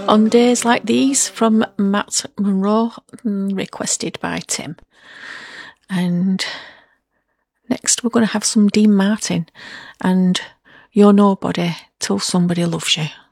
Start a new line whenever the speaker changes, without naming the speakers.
On Days Like These from Matt Monro, requested by Tim. And next we're going to have some Dean Martin and You're Nobody Till Somebody Loves You.